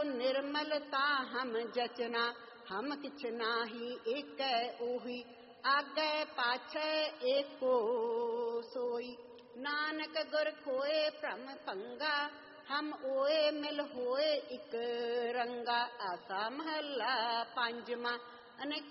जाहु निर्मलता हम जचना, हम किछ नाही एकै ओही, आगे पाछे एको सोई। नानक गुर खोए भ्रम भंगा, हम ओए मिल होए इक रंगा। आसा महला पंजवा। अनेक